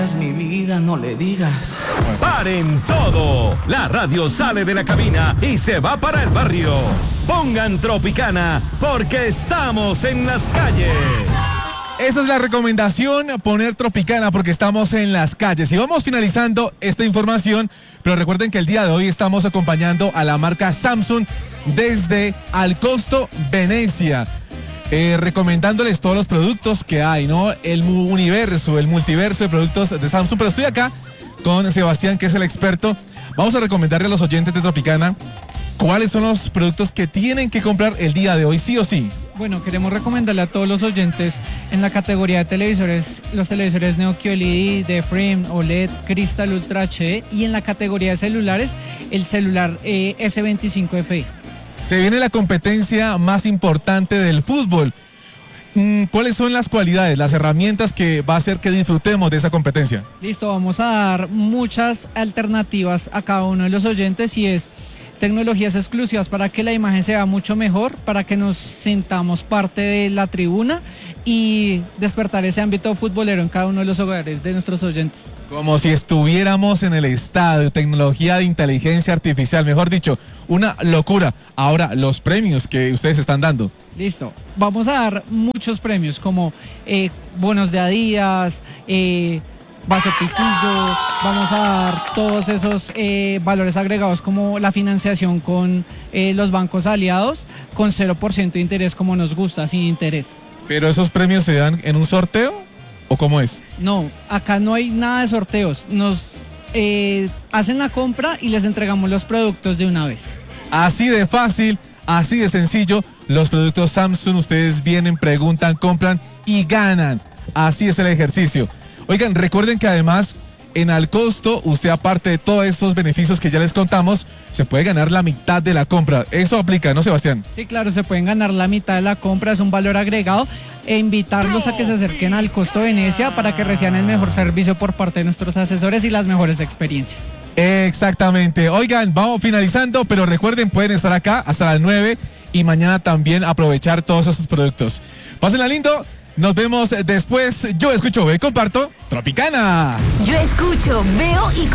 Mi vida, no le digas. ¡Paren todo! La radio sale de la cabina y se va para el barrio. Pongan Tropicana porque estamos en las calles. Esa es la recomendación, poner Tropicana porque estamos en las calles. Y vamos finalizando esta información, pero recuerden que el día de hoy estamos acompañando a la marca Samsung desde Alcosto, Venecia. Recomendándoles todos los productos que hay, ¿no? El multiverso de productos de Samsung. Pero estoy acá con Sebastián, que es el experto. Vamos a recomendarle a los oyentes de Tropicana cuáles son los productos que tienen que comprar el día de hoy, sí o sí. Bueno, queremos recomendarle a todos los oyentes en la categoría de televisores, los televisores Neo QLED, de Frame, OLED, Crystal Ultra HD, y en la categoría de celulares, el celular S25 FE. Se viene la competencia más importante del fútbol. ¿Cuáles son las cualidades, las herramientas que va a hacer que disfrutemos de esa competencia? Listo, vamos a dar muchas alternativas a cada uno de los oyentes, y es tecnologías exclusivas para que la imagen se vea mucho mejor, para que nos sintamos parte de la tribuna y despertar ese ámbito futbolero en cada uno de los hogares de nuestros oyentes. Como si estuviéramos en el estadio, tecnología de inteligencia artificial, mejor dicho, una locura. Ahora, los premios que ustedes están dando. Listo, vamos a dar muchos premios como bonos de Adidas, base piquillo, vamos a dar todos esos valores agregados como la financiación con los bancos aliados con 0% de interés, como nos gusta, sin interés. ¿Pero esos premios se dan en un sorteo o cómo es? No, acá no hay nada de sorteos, nos hacen la compra y les entregamos los productos de una vez. Así de fácil, así de sencillo, los productos Samsung, ustedes vienen, preguntan, compran y ganan. Así es el ejercicio. Oigan, recuerden que además en Alcosto, usted aparte de todos esos beneficios que ya les contamos, se puede ganar la mitad de la compra. Eso aplica, ¿no, Sebastián? Sí, claro, se pueden ganar la mitad de la compra, es un valor agregado, e invitarlos a que se acerquen al Alcosto Venecia para que reciban el mejor servicio por parte de nuestros asesores y las mejores experiencias. Exactamente. Oigan, vamos finalizando, pero recuerden, pueden estar acá hasta las 9 y mañana también aprovechar todos esos productos. Pásenla lindo. Nos vemos después. Yo escucho, veo y comparto Tropicana. Yo escucho, veo y